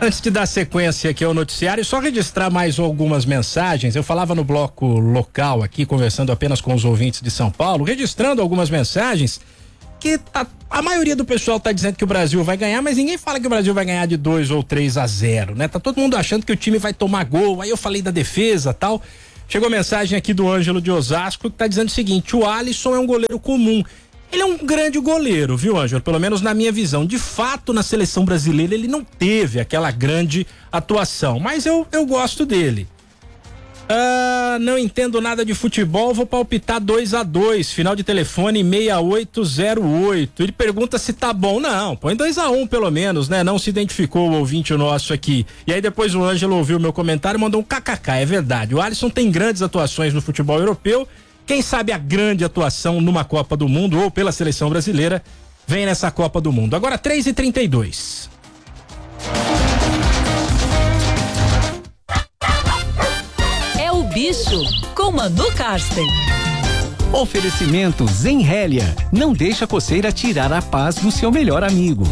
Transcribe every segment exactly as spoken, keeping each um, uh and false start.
Antes de dar sequência aqui ao noticiário, só registrar mais algumas mensagens. Eu falava no bloco local aqui, conversando apenas com os ouvintes de São Paulo, registrando algumas mensagens que a, a maioria do pessoal tá dizendo que o Brasil vai ganhar, mas ninguém fala que o Brasil vai ganhar de dois ou três a zero, né? Tá todo mundo achando que o time vai tomar gol. Aí eu falei da defesa, tal. Chegou mensagem aqui do Ângelo de Osasco que tá dizendo o seguinte: o Alisson é um goleiro comum. Ele é um grande goleiro, viu, Ângelo? Pelo menos na minha visão. De fato, na seleção brasileira ele não teve aquela grande atuação, mas eu, eu gosto dele. Ah, não entendo nada de futebol, vou palpitar dois a dois, final de telefone seis oito zero oito. Ele pergunta se tá bom. Não, põe dois a um pelo menos, né? Não se identificou o ouvinte nosso aqui. E aí depois o Ângelo ouviu meu comentário e mandou um kkk, é verdade. O Alisson tem grandes atuações no futebol europeu. Quem sabe a grande atuação numa Copa do Mundo ou pela seleção brasileira vem nessa Copa do Mundo. Agora três e trinta e dois. É o bicho com Manu Karsten. Oferecimento Zenrélia. Não deixa a coceira tirar a paz do seu melhor amigo.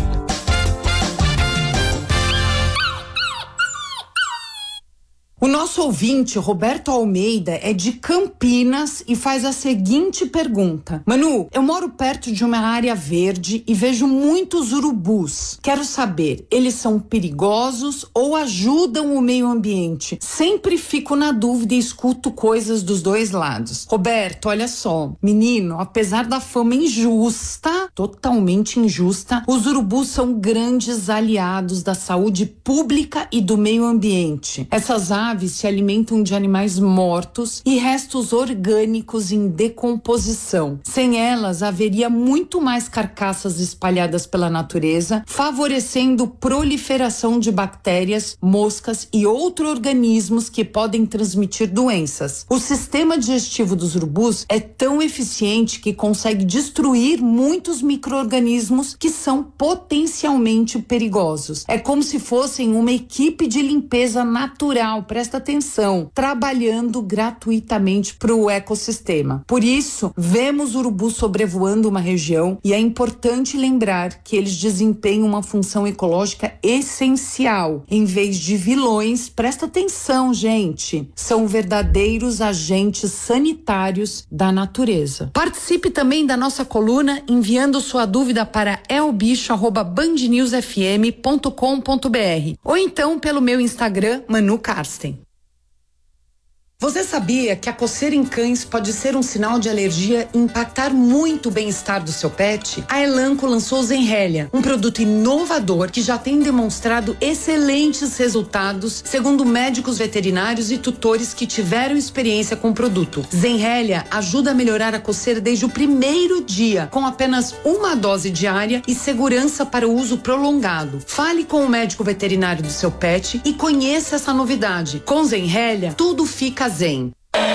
O nosso ouvinte, Roberto Almeida, é de Campinas e faz a seguinte pergunta: Manu, eu moro perto de uma área verde e vejo muitos urubus. Quero saber, eles são perigosos ou ajudam o meio ambiente? Sempre fico na dúvida e escuto coisas dos dois lados. Roberto, olha só, menino, apesar da fama injusta, totalmente injusta, os urubus são grandes aliados da saúde pública e do meio ambiente. Essas aves aves se alimentam de animais mortos e restos orgânicos em decomposição. Sem elas, haveria muito mais carcaças espalhadas pela natureza, favorecendo proliferação de bactérias, moscas e outros organismos que podem transmitir doenças. O sistema digestivo dos urubus é tão eficiente que consegue destruir muitos micro-organismos que são potencialmente perigosos. É como se fossem uma equipe de limpeza natural, presta atenção, trabalhando gratuitamente para o ecossistema. Por isso, vemos urubus sobrevoando uma região e é importante lembrar que eles desempenham uma função ecológica essencial. Em vez de vilões, presta atenção, gente, são verdadeiros agentes sanitários da natureza. Participe também da nossa coluna enviando sua dúvida para elbicho arroba band news f m ponto com ponto b r ou então pelo meu Instagram, Manu Karsten. Você sabia que a coceira em cães pode ser um sinal de alergia e impactar muito o bem-estar do seu pet? A Elanco lançou Zenrélia, um produto inovador que já tem demonstrado excelentes resultados, segundo médicos veterinários e tutores que tiveram experiência com o produto. Zenrélia ajuda a melhorar a coceira desde o primeiro dia, com apenas uma dose diária e segurança para o uso prolongado. Fale com o médico veterinário do seu pet e conheça essa novidade. Com Zenrélia, tudo fica zen.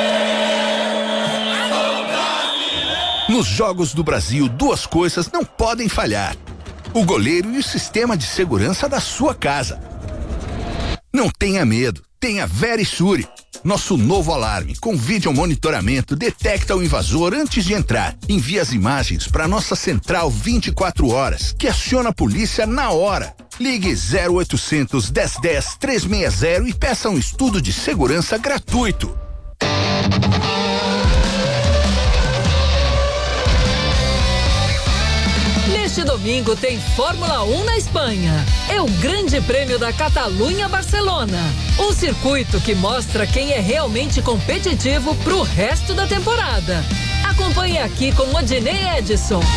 Nos Jogos do Brasil, duas coisas não podem falhar: o goleiro e o sistema de segurança da sua casa. Não tenha medo, tenha Verisure. Nosso novo alarme com vídeo monitoramento detecta o invasor antes de entrar. Envia as imagens para nossa central vinte e quatro horas, que aciona a polícia na hora. Ligue zero oitocentos, dez, dez, trezentos e sessenta e peça um estudo de segurança gratuito. Neste domingo tem Fórmula um na Espanha. É o Grande Prêmio da Catalunha-Barcelona. Um circuito que mostra quem é realmente competitivo pro resto da temporada. Acompanhe aqui com Odinei Edson.